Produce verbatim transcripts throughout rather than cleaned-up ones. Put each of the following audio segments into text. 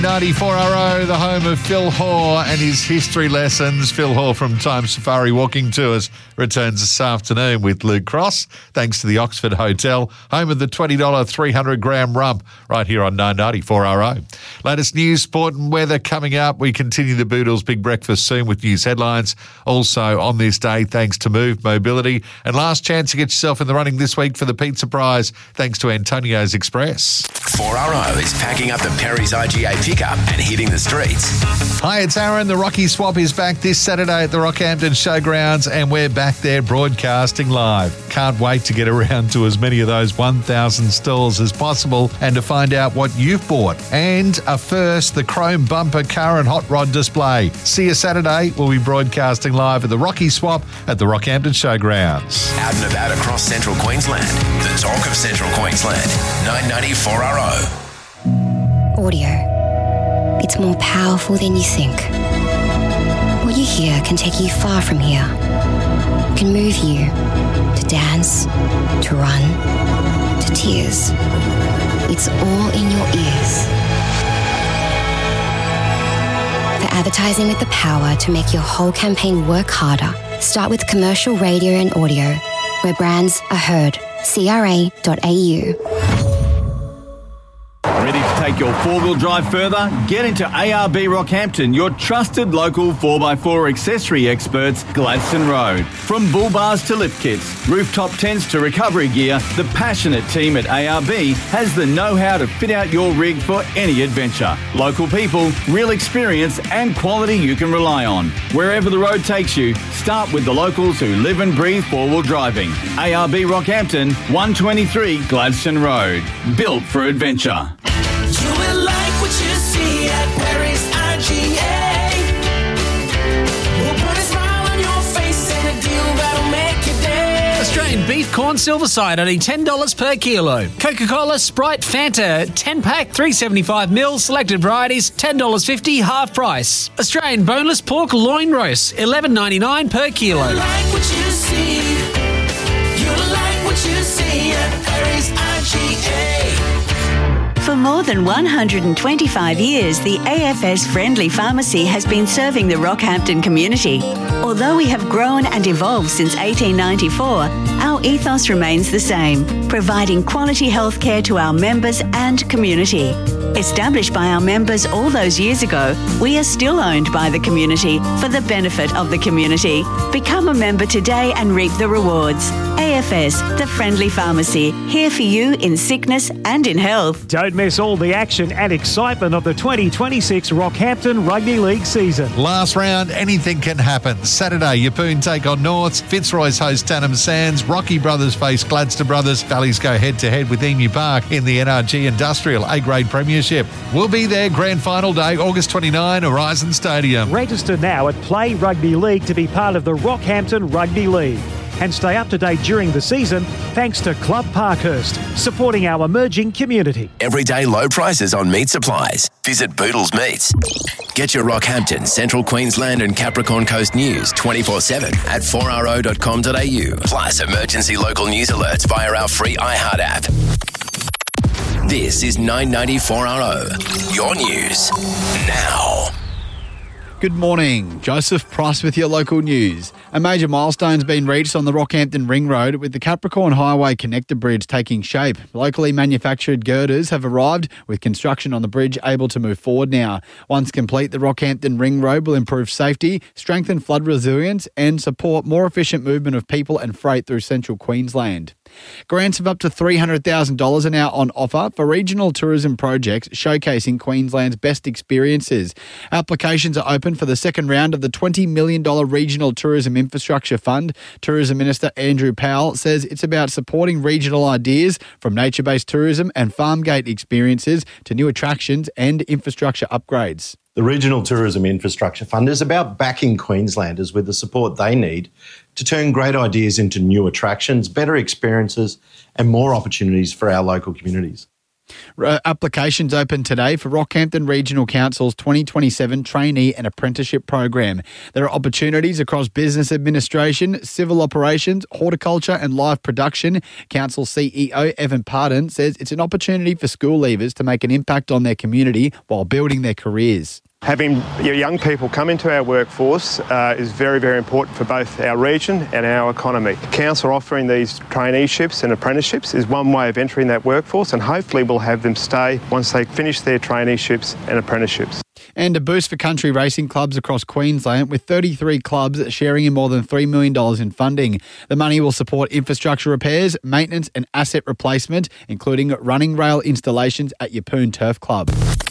ninety-four R O, the home of Phil Hoare and his history lessons. Phil Hoare from Time Safari Walking Tours returns this afternoon with Luke Cross, thanks to the Oxford Hotel, home of the twenty dollars three hundred gram rump, right here on nine ninety-four R O. Latest news, sport and weather coming up. We continue the Boodles Big Breakfast soon with news headlines. Also on this day, thanks to Move Mobility. And last chance to get yourself in the running this week for the Pizza Prize, thanks to Antonio's Express. four R O is packing up the Perry's I G A pickup and hitting the streets. Hi, it's Aaron. The Rocky Swap is back this Saturday at the Rockhampton Showgrounds, and we're back there broadcasting live. Can't wait to get around to as many of those one thousand stalls as possible and to find out what you've bought. And a first, the chrome bumper car and hot rod display. See you Saturday. We'll be broadcasting live at the Rocky Swap at the Rockhampton Showgrounds. Out and about across Central Queensland. The talk of Central Queensland. nine ninety-four R O. Audio. It's more powerful than you think. What you hear can take you far from here. It can move you to dance, to run, to tears. It's all in your ears. For advertising with the power to make your whole campaign work harder, start with commercial radio and audio, where brands are heard. C R A dot A U. Ready to take your four-wheel drive further? Get into A R B Rockhampton, your trusted local four by four accessory experts, Gladstone Road. From bull bars to lift kits, rooftop tents to recovery gear, the passionate team at A R B has the know-how to fit out your rig for any adventure. Local people, real experience and quality you can rely on. Wherever the road takes you, start with the locals who live and breathe four-wheel driving. A R B Rockhampton, one twenty-three Gladstone Road. Built for adventure. You will like what you see at Perry's I G A. We'll put a smile on your face and a deal that'll make your day. Australian beef corn silver side only ten dollars per kilo. Coca-Cola, Sprite, Fanta, ten pack, three seventy-five mil, selected varieties, ten dollars fifty, half price. Australian boneless pork loin roast, eleven ninety-nine per kilo. You like what you see. You like what you see at Perry's I G A. For more than one hundred twenty-five years, the A F S Friendly Pharmacy has been serving the Rockhampton community. Although we have grown and evolved since eighteen ninety-four, our ethos remains the same, providing quality healthcare to our members and community. Established by our members all those years ago, we are still owned by the community for the benefit of the community. Become a member today and reap the rewards. A F S, the Friendly Pharmacy, here for you in sickness and in health. Don't miss all the action and excitement of the twenty twenty-six Rockhampton Rugby League season. Last round, anything can happen. Saturday, Yeppoon take on Norths, Fitzroy's host Tannum Sands, Rocky Brothers face Gladstone Brothers, Valleys go head-to-head with Emu Park in the N R G Industrial A-Grade Premiership. We'll be there grand final day, August twenty-ninth, Horizon Stadium. Register now at Play Rugby League to be part of the Rockhampton Rugby League. And stay up to date during the season thanks to Club Parkhurst, supporting our emerging community. Everyday low prices on meat supplies. Visit Boodles Meats. Get your Rockhampton, Central Queensland and Capricorn Coast news twenty-four seven at four r o dot com dot a u. Plus emergency local news alerts via our free iHeart app. This is nine ninety-four R O. Your news now. Good morning. Joseph Price with your local news. A major milestone's been reached on the Rockhampton Ring Road with the Capricorn Highway Connector Bridge taking shape. Locally manufactured girders have arrived with construction on the bridge able to move forward now. Once complete, the Rockhampton Ring Road will improve safety, strengthen flood resilience and support more efficient movement of people and freight through central Queensland. Grants of up to three hundred thousand dollars are now on offer for regional tourism projects showcasing Queensland's best experiences. Applications are open for the second round of the twenty million dollars Regional Tourism Infrastructure Fund. Tourism Minister Andrew Powell says it's about supporting regional ideas from nature-based tourism and farm gate experiences to new attractions and infrastructure upgrades. The Regional Tourism Infrastructure Fund is about backing Queenslanders with the support they need to turn great ideas into new attractions, better experiences and more opportunities for our local communities. Uh, applications open today for Rockhampton Regional Council's twenty twenty-seven Trainee and Apprenticeship Program. There are opportunities across business administration, civil operations, horticulture and live production. Council C E O Evan Pardon says it's an opportunity for school leavers to make an impact on their community while building their careers. Having young people come into our workforce uh, is very, very important for both our region and our economy. Council offering these traineeships and apprenticeships is one way of entering that workforce, and hopefully we'll have them stay once they finish their traineeships and apprenticeships. And a boost for country racing clubs across Queensland, with thirty-three clubs sharing in more than three million dollars in funding. The money will support infrastructure repairs, maintenance and asset replacement, including running rail installations at Yeppoon Turf Club.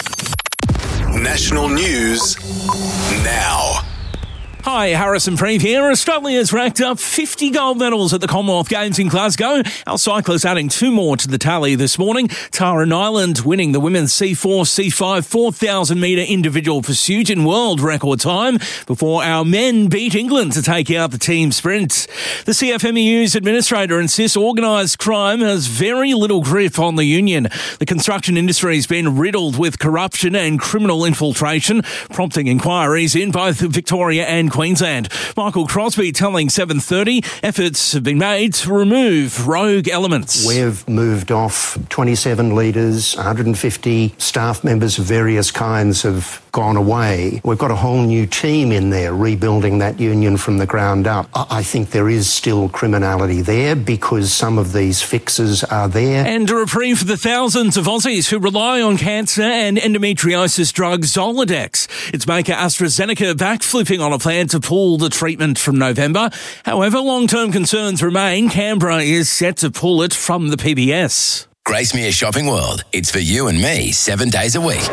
National news now. Hi, Harrison Preeve here. Australia's racked up fifty gold medals at the Commonwealth Games in Glasgow. Our cyclists adding two more to the tally this morning. Tara Nyland winning the women's C four C five four thousand metre individual pursuit in world record time before our men beat England to take out the team sprint. The C F M E U's administrator insists organised crime has very little grip on the union. The construction industry has been riddled with corruption and criminal infiltration, prompting inquiries in both Victoria and Queensland. Michael Crosby telling seven thirty efforts have been made to remove rogue elements. We've moved off twenty-seven leaders, one hundred fifty staff members of various kinds have gone away. We've got a whole new team in there rebuilding that union from the ground up. I think there is still criminality there because some of these fixes are there. And a reprieve for the thousands of Aussies who rely on cancer and endometriosis drug Zoladex. Its maker AstraZeneca backflipping on a plan to pull the treatment from November. However, long-term concerns remain. Canberra is set to pull it from the P B S. Gracemere Shopping World. It's for you and me seven days a week.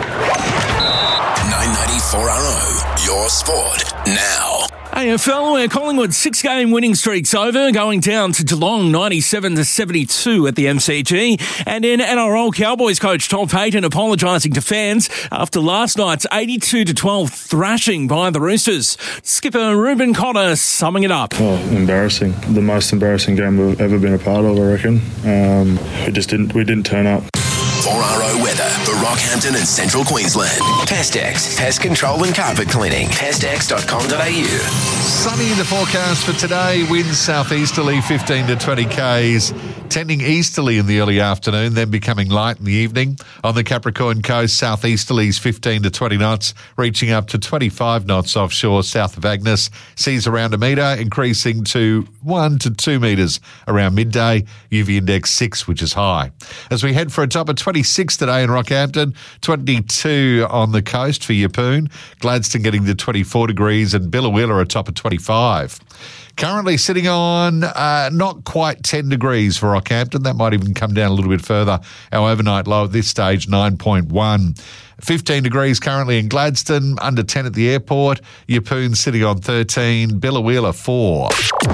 nine ninety-four R O, your sport now. A F L, where Collingwood's six-game winning streak's over, going down to Geelong ninety-seven to seventy-two at the M C G. And in N R L, Cowboys coach Todd Payton apologising to fans after last night's eighty-two to twelve thrashing by the Roosters. Skipper Ruben Cotter summing it up. Oh, embarrassing. The most embarrassing game we've ever been a part of, I reckon. Um, we just didn't, we didn't turn up. four R O weather for Rockhampton and Central Queensland. Pestex, pest control and carpet cleaning. pestex dot com dot a u. Sunny in the forecast for today. Winds southeasterly fifteen to twenty k's, tending easterly in the early afternoon, then becoming light in the evening. On the Capricorn coast, southeasterlies fifteen to twenty knots, reaching up to twenty-five knots offshore south of Agnes. Seas around a metre, increasing to one to two metres around midday. U V index six, which is high. As we head for a top of twenty-six today in Rockhampton, twenty-two on the coast for Yeppoon, Gladstone getting to twenty-four degrees, and Billawheeler a top of twenty-five. Currently sitting on uh, not quite ten degrees for Rockhampton. That might even come down a little bit further. Our overnight low at this stage, nine point one. fifteen degrees currently in Gladstone, under ten at the airport. Yeppoon sitting on thirteen, Billawheeler four.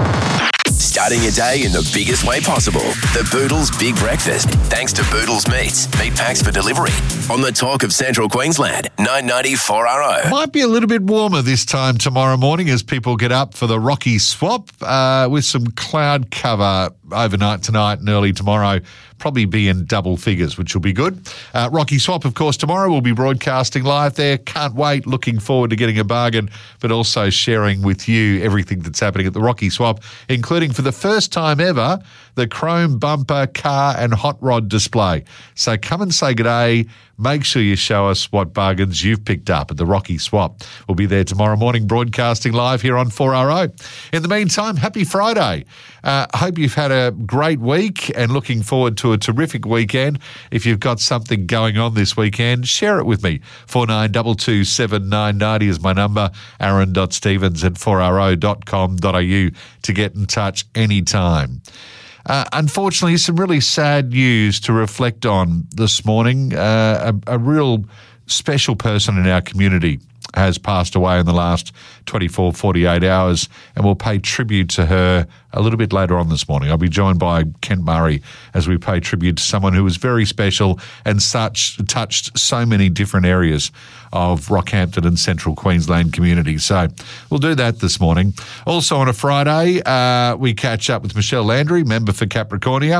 Starting your day in the biggest way possible. The Boodles Big Breakfast. Thanks to Boodles Meats. Meat packs for delivery. On the talk of Central Queensland. nine ninety-four R O. Might be a little bit warmer this time tomorrow morning as people get up for the Rocky Swap uh, with some cloud cover overnight tonight and early tomorrow. Probably be in double figures, which will be good. Uh, Rocky Swap, of course, tomorrow we'll be broadcasting live there. Can't wait. Looking forward to getting a bargain, but also sharing with you everything that's happening at the Rocky Swap, including for the first time ever, the chrome bumper, car and hot rod display. So come and say good day. Make sure you show us what bargains you've picked up at the Rocky Swap. We'll be there tomorrow morning broadcasting live here on four R O. In the meantime, happy Friday. Uh, hope you've had a great week and looking forward to a terrific weekend. If you've got something going on this weekend, share it with me. four nine two two seven nine nine zero is my number. aaron dot stevens at four r o dot com dot a u to get in touch anytime. Uh, unfortunately, some really sad news to reflect on this morning. Uh, a, a real special person in our community has passed away in the last twenty-four, forty-eight hours, and we'll pay tribute to her a little bit later on this morning. I'll be joined by Kent Murray as we pay tribute to someone who was very special and such touched so many different areas of Rockhampton and Central Queensland community. So we'll do that this morning. Also on a Friday, uh, we catch up with Michelle Landry, member for Capricornia.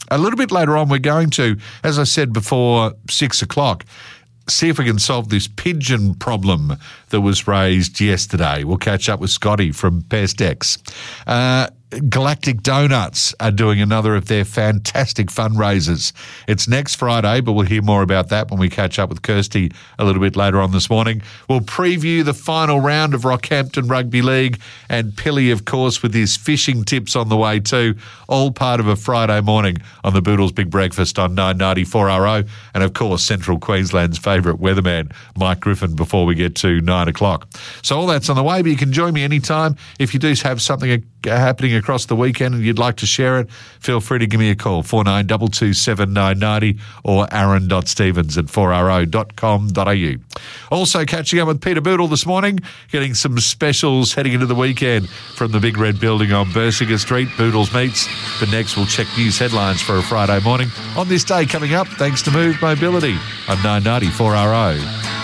A little bit later on, we're going to, as I said before, six o'clock, see if we can solve this pigeon problem that was raised yesterday. We'll catch up with Scotty from Pestex. Uh, Galactic Donuts are doing another of their fantastic fundraisers. It's next Friday, but we'll hear more about that when we catch up with Kirsty a little bit later on this morning. We'll preview the final round of Rockhampton Rugby League, and Pilly, of course, with his fishing tips on the way too. All part of a Friday morning on the Boodles Big Breakfast on nine ninety-four R O. And, of course, Central Queensland's favourite weatherman, Mike Griffin, before we get to nine o'clock. So all that's on the way, but you can join me anytime. If you do have something happening across the weekend and you'd like to share it, feel free to give me a call, four nine two two seven nine nine zero or aaron dot stevens at four r o dot com dot a u. Also catching up with Peter Boodle this morning, getting some specials heading into the weekend from the Big Red Building on Bersinger Street, Boodles Meets. But next we'll check news headlines for a Friday morning on this day coming up, thanks to Move Mobility on nine ninety-four R O.